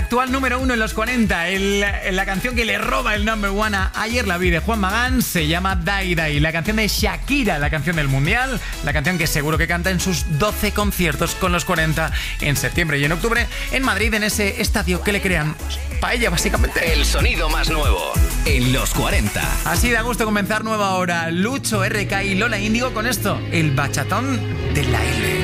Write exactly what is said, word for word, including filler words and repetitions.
actual número uno en los cuarenta. El, la canción que le roba el number one a Ayer la vi de Juan Magán se llama Dai Dai. La canción de Shakira, la canción del Mundial, la canción que seguro que canta en sus doce conciertos con los cuarenta en septiembre y en octubre en Madrid, en ese estadio que le crean paella, básicamente. El sonido más nuevo en los cuarenta. Así da gusto comenzar nueva hora. Lucho, R K y Lola Índigo con esto, el bachatón de la L.